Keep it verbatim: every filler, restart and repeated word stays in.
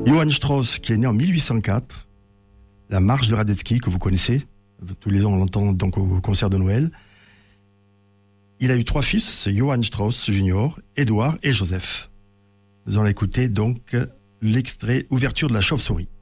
Johann Strauss, qui est né en mille huit cent quatre, la marche de Radetzky, que vous connaissez, tous les ans on l'entend donc au concert de Noël. Il a eu trois fils, Johann Strauss junior, Édouard et Joseph. Nous allons écouter donc l'extrait ouverture de la chauve-souris.